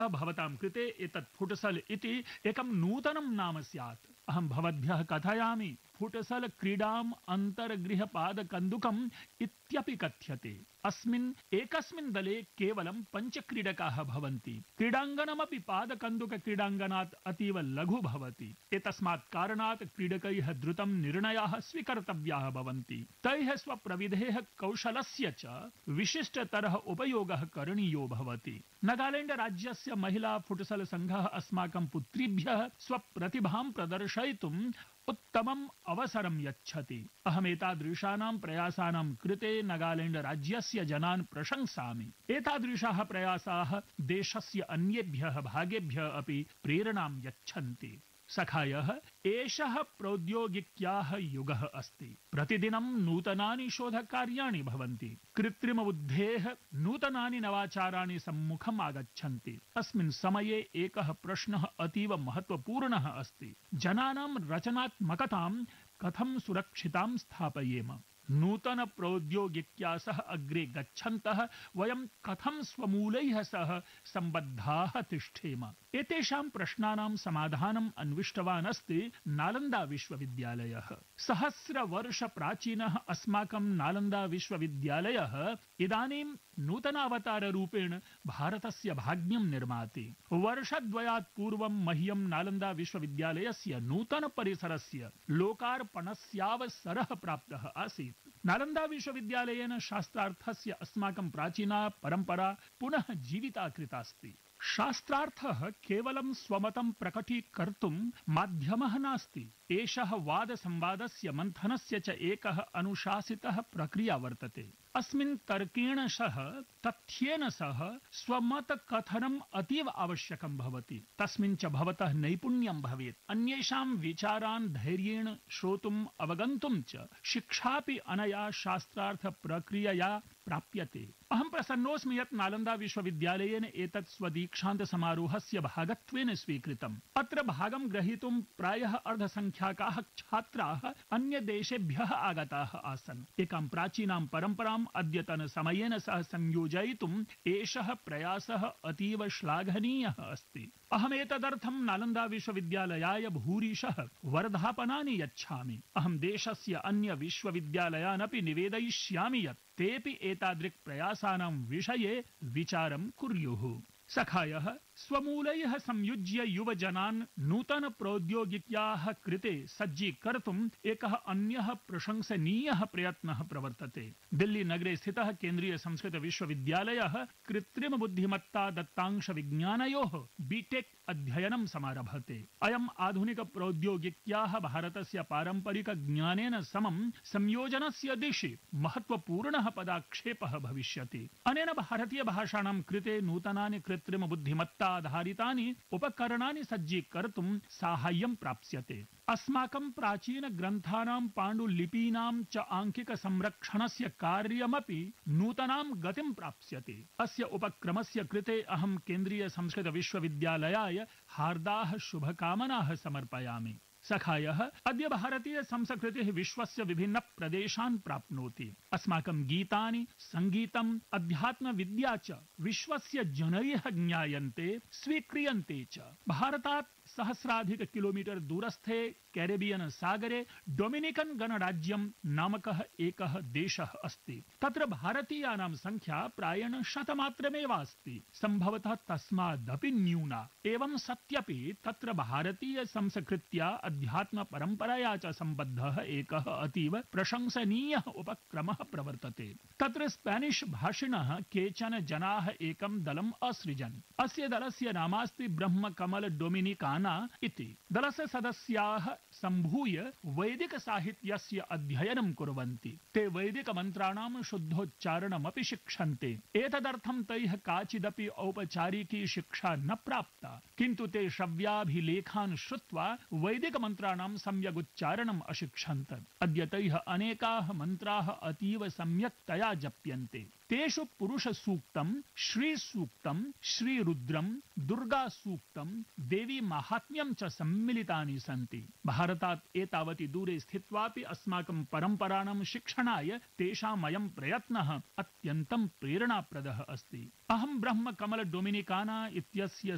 भवतां कृते एतत् फुटसल इति एकं नूतनं नाम स्यात्। अहं भवद्भ्यः कथयामि, फुटसल क्रीडाम् अन्तर्गृहपादकन्दुकम् इत्यपि कथ्यते। अस्मिन् एकस्मिन् दले केवलं 5 क्रीडकाः भवन्ति। क्रीडाङ्गणमपि पादकन्दुक क्रीडाङ्गणात् अतीव लघु भवति। एतस्मात् कारणात् क्रीडकैः द्रुतं निर्णयाः स्वीकर्तव्याः भवन्ति। तैः स्वप्रविधेः कौशलस्य च विशिष्टतरः उपयोगः करणीयो भवति। नागालैण्ड राज्यस्य महिला फुटसल संघः अस्माकं पुत्रीभ्यः स्वप्रतिभां प्रदर्शयितुम् उत्तमम् अवसरं यच्छति। अहमेतादृशानां प्रयासानां कृते नागालैण्ड राज्यस्य जनान् प्रशंसामि। एतादृशाः प्रयासाः देशस्य अन्येभ्यः भागेभ्यः अपि प्रेरणां यच्छन्ति। सखायः, एषः प्रौद्योगिक्याः युगः अस्ति। प्रतिदिनं नूतनानि शोधकार्याणि भवन्ति। कृत्रिमबुद्धेः नूतनानि नवाचाराणि सम्मुखम् आगच्छन्ति। अस्मिन् समये एकः प्रश्नः अतीव महत्वपूर्णः अस्ति। जनानां रचनात्मकतां कथं सुरक्षितां स्थापयेम? नूतन प्रौद्योगिक्या सह अग्रे गच्छन्तः वयं कथं स्वमूलैः सह सम्बद्धाः तिष्ठेम? एतेषां प्रश्नानां समाधानम् अन्विष्टवान् अस्ति नालन्दा विश्वविद्यालयः। सहस्रवर्ष प्राचीनः अस्माकं नालन्दा विश्वविद्यालयः इदानीं नूतनावताररूपेण भारतस्य भाग्यं निर्माति। वर्षद्वयात् पूर्वं मह्यं नालन्दा विश्वविद्यालयस्य नूतन परिसरस्य लोकार्पणस्यावसरः प्राप्तः आसीत्। नालन्दा विश्वविद्यालयेन शास्त्रार्थस्य अस्माकं प्राचीना परम्परा पुनः जीविता कृतास्ति। शास्त्रार्थः केवलं स्वमतं प्रकटीकर्तुं माध्यमः नास्ति। एषः वादसंवादस्य मन्थनस्य च एकः अनुशासितः प्रक्रिया वर्तते। अस्मिन् तर्केण सह तथ्येन सह स्वमतकथनम् अतीव आवश्यकं भवति। तस्मिन् च भवतः नैपुण्यं भवेत्। अन्येषां विचारान् धैर्येण श्रोतुम् अवगन्तुं च शिक्षापि अनया शास्त्रार्थ प्रक्रियया प्राप्यते। अहं प्रसन्नोऽस्मि यत् नालन्दा विश्वविद्यालयेन एतत् स्वदीक्षान्त समारोहस्य भागत्वेन स्वीकृतम्। अत्र भागं ग्रहीतुं प्रायः अर्धसंख्याकाः छात्राः अन्यदेशेभ्यः आगताः आसन्। एकां प्राचीनां परम्पराम् अद्यतन समयेन सह संयोजयितुम् एषः प्रयासः अतीव श्लाघनीयः अस्ति। अहमेतदर्थं नालन्दा विश्वविद्यालयाय भूरिशः वर्धापनानि यच्छामि। अहं देशस्य अन्य विश्वविद्यालयानपि निवेदयिष्यामि यत् तेऽपि एतादृक् प्रयासानां विषये विचारं कुर्युः। सखायः, स्वमूलैः संयुज्य युवजनान् नूतन प्रौद्योगिक्याः कृते सज्जीकर्तुम् एकः अन्यः प्रशंसनीयः प्रयत्नः प्रवर्तते। दिल्ली नगरे स्थितः केन्द्रीय संस्कृत विश्वविद्यालयः कृत्रिम बुद्धिमत्ता दत्तांश विज्ञानयोः बीटेक् अध्ययनं समारभते। अयम् आधुनिक प्रौद्योगिक्याः भारतस्य पारम्परिक ज्ञानेन समं संयोजनस्य दिशि महत्वपूर्णः पदाक्षेपः भविष्यति। अनेन भारतीय भाषाणां कृते नूतनानि कृत्रिम बुद्धिमत्ता आधारितानि उपकरणानि सज्जीकर्तुं साहाय्यं प्राप्स्यते। अस्माकं प्राचीन ग्रन्थानां पाण्डुलिपीनां च आङ्किक संरक्षणस्य कार्यमपि नूतनां गतिं प्राप्स्यते। अस्य उपक्रमस्य कृते अहं केन्द्रीय संस्कृत विश्वविद्यालयाय हार्दाः शुभकामनाः समर्पयामि। सखायः, अद्य भारतीय संस्कृतिः विश्वस्य विभिन्न प्रदेशान् प्राप्नोति। अस्माकं गीतानि, संगीतम्, अध्यात्मविद्या च विश्वस्य जनैः ज्ञायन्ते, स्वीक्रियन्ते च। भारतात् सहस्राधिक किलोमीटर दूरस्थे कैरेबियन सागरे डोमिनिकन गणराज्यं नामकः एकः देशः अस्ति। तत्र भारतीयानां संख्या प्रायेण शतमात्रमेव अस्ति, सम्भवतः तस्मादपि न्यूना। एवं सत्यपि तत्र भारतीय संस्कृत्या अध्यात्म परम्परया च सम्बद्धः एकः अतीव प्रशंसनीयः उपक्रमः प्रवर्तते। तत्र स्पेनिश भाषिणः केचन जनाः एकं दलम् असृजन्। अस्य दलस्य नामास्ति ब्रह्मकमल डोमिनिकाना इति। दलस्य सदस्याः सम्भूय वैदिक साहित्यस्य अध्ययनं कुर्वन्ति। ते वैदिक मन्त्राणां शुद्धोच्चारणमपि शिक्षन्ते। एतदर्थं तैः काचिदपि औपचारिकी शिक्षा न प्राप्ता, किन्तु ते श्रव्याभिलेखान् श्रुत्वा वैदिक मन्त्राणां सम्यगुच्चारणम् अशिक्षन्त। अद्य तैः अनेकाः मन्त्राः अतीव सम्यक्तया जप्यन्ते। तेषु पुरुषसूक्तं, श्रीसूक्तं, श्रीरुद्रं, दुर्गासूक्तं, देवी माहात्म्यं च सम्मिलितानि सन्ति। भारतात् एतावति दूरे स्थित्वापि अस्माकं परम्पराणां शिक्षणाय तेषामयं प्रयत्नः अत्यन्तं प्रेरणाप्रदः अस्ति। अहं ब्रह्मकमल डोमिनिकाना इत्यस्य